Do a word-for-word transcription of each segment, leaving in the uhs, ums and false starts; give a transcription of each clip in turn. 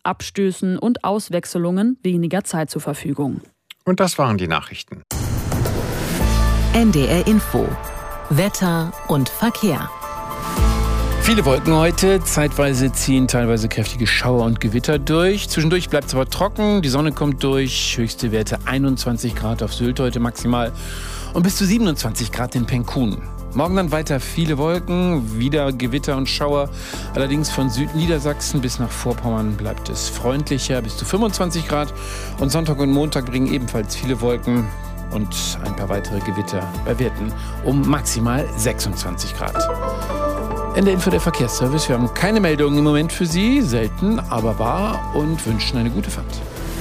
Abstößen und Auswechselungen weniger Zeit zur Verfügung. Und das waren die Nachrichten. N D R Info. Wetter und Verkehr. Viele Wolken heute, zeitweise ziehen teilweise kräftige Schauer und Gewitter durch. Zwischendurch bleibt es aber trocken, die Sonne kommt durch, höchste Werte einundzwanzig Grad auf Sylt heute maximal und bis zu siebenundzwanzig Grad in Penkun. Morgen dann weiter viele Wolken, wieder Gewitter und Schauer. Allerdings von Südniedersachsen bis nach Vorpommern bleibt es freundlicher, bis zu fünfundzwanzig Grad. Und Sonntag und Montag bringen ebenfalls viele Wolken und ein paar weitere Gewitter bei Werten um maximal sechsundzwanzig Grad. In der Info der Verkehrsservice. Wir haben keine Meldungen im Moment für Sie, selten, aber wahr, und wünschen eine gute Fahrt.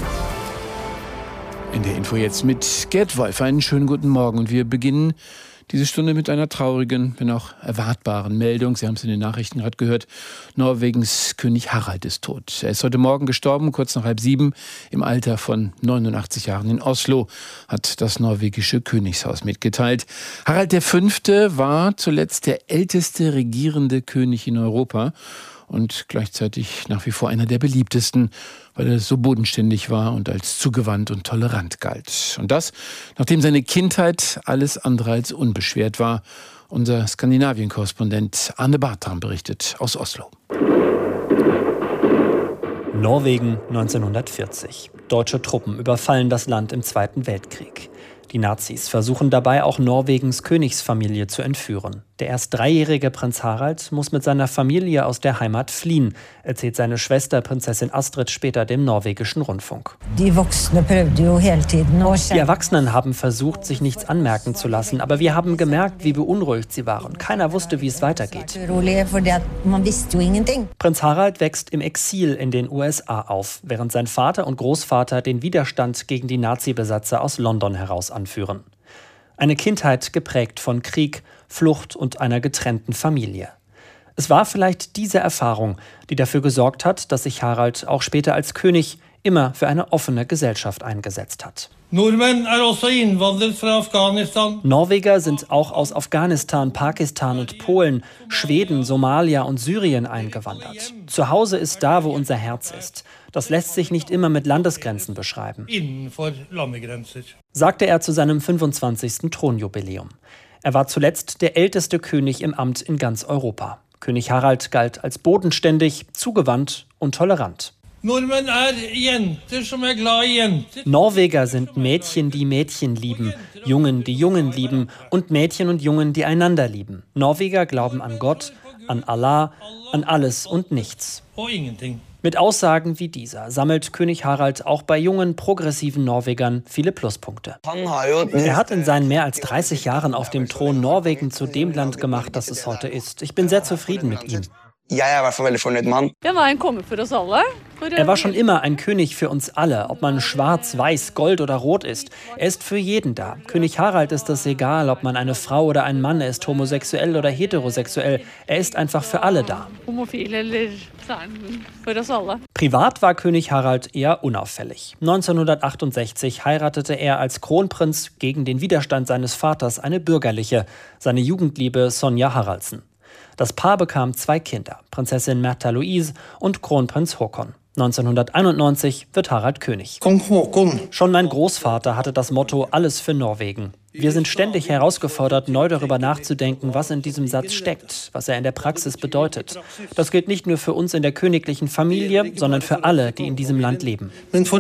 In der Info jetzt mit Gerd Wolf. Einen schönen guten Morgen. Und wir beginnen diese Stunde mit einer traurigen, wenn auch erwartbaren Meldung. Sie haben es in den Nachrichten gerade gehört. Norwegens König Harald ist tot. Er ist heute Morgen gestorben, kurz nach halb sieben, im Alter von neunundachtzig Jahren in Oslo, hat das norwegische Königshaus mitgeteilt. Harald der Fünfte war zuletzt der älteste regierende König in Europa und gleichzeitig nach wie vor einer der beliebtesten, weil er so bodenständig war und als zugewandt und tolerant galt. Und das, nachdem seine Kindheit alles andere als unbeschwert war. Unser Skandinavien-Korrespondent Arne Bartram berichtet aus Oslo. Norwegen neunzehnhundertvierzig. Deutsche Truppen überfallen das Land im Zweiten Weltkrieg. Die Nazis versuchen dabei auch Norwegens Königsfamilie zu entführen. Der erst dreijährige Prinz Harald muss mit seiner Familie aus der Heimat fliehen, erzählt seine Schwester Prinzessin Astrid später dem norwegischen Rundfunk. Die Erwachsenen haben versucht, sich nichts anmerken zu lassen, aber wir haben gemerkt, wie beunruhigt sie waren. Keiner wusste, wie es weitergeht. Prinz Harald wächst im Exil in den U S A auf, während sein Vater und Großvater den Widerstand gegen die Nazi-Besatzer aus London heraus anführen. Eine Kindheit geprägt von Krieg, Flucht und einer getrennten Familie. Es war vielleicht diese Erfahrung, die dafür gesorgt hat, dass sich Harald auch später als König immer für eine offene Gesellschaft eingesetzt hat. Norweger sind auch aus Afghanistan, Pakistan und Polen, Schweden, Somalia und Syrien eingewandert. Zu Hause ist da, wo unser Herz ist. Das lässt sich nicht immer mit Landesgrenzen beschreiben, sagte er zu seinem fünfundzwanzigsten Thronjubiläum. Er war zuletzt der älteste König im Amt in ganz Europa. König Harald galt als bodenständig, zugewandt und tolerant. Norweger sind Mädchen, die Mädchen lieben, Jungen, die Jungen lieben und Mädchen und Jungen, die einander lieben. Norweger glauben an Gott, an Allah, an alles und nichts. Mit Aussagen wie dieser sammelt König Harald auch bei jungen, progressiven Norwegern viele Pluspunkte. Er hat in seinen mehr als dreißig Jahren auf dem Thron Norwegen zu dem Land gemacht, das es heute ist. Ich bin sehr zufrieden mit ihm. Er war schon immer ein König für uns alle, ob man schwarz, weiß, gold oder rot ist. Er ist für jeden da. König Harald ist es egal, ob man eine Frau oder ein Mann ist, homosexuell oder heterosexuell. Er ist einfach für alle da. Privat war König Harald eher unauffällig. neunzehnhundertachtundsechzig heiratete er als Kronprinz gegen den Widerstand seines Vaters eine bürgerliche, seine Jugendliebe Sonja Haraldsen. Das Paar bekam zwei Kinder, Prinzessin Märtha Louise und Kronprinz Håkon. neunzehnhunderteinundneunzig wird Harald König. Schon mein Großvater hatte das Motto „Alles für Norwegen". Wir sind ständig herausgefordert, neu darüber nachzudenken, was in diesem Satz steckt, was er in der Praxis bedeutet. Das gilt nicht nur für uns in der königlichen Familie, sondern für alle, die in diesem Land leben.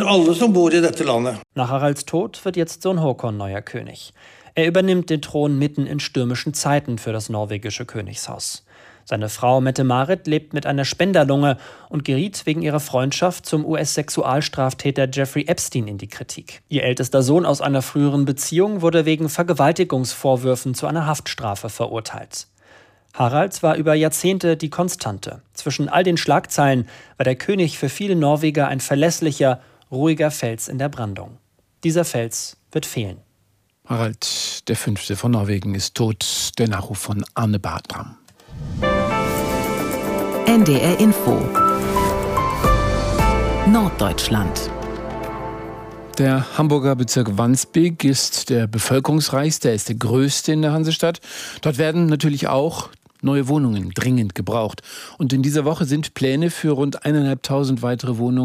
Nach Haralds Tod wird jetzt Sohn Håkon neuer König. Er übernimmt den Thron mitten in stürmischen Zeiten für das norwegische Königshaus. Seine Frau Mette-Marit lebt mit einer Spenderlunge und geriet wegen ihrer Freundschaft zum U S-Sexualstraftäter Jeffrey Epstein in die Kritik. Ihr ältester Sohn aus einer früheren Beziehung wurde wegen Vergewaltigungsvorwürfen zu einer Haftstrafe verurteilt. Harald war über Jahrzehnte die Konstante. Zwischen all den Schlagzeilen war der König für viele Norweger ein verlässlicher, ruhiger Fels in der Brandung. Dieser Fels wird fehlen. Harald der Fünfte von Norwegen ist tot. Der Nachruf von Arne Bartram. N D R Info Norddeutschland. Der Hamburger Bezirk Wandsbek ist der bevölkerungsreichste, er ist der größte in der Hansestadt. Dort werden natürlich auch neue Wohnungen dringend gebraucht. Und in dieser Woche sind Pläne für rund eineinhalbtausend weitere Wohnungen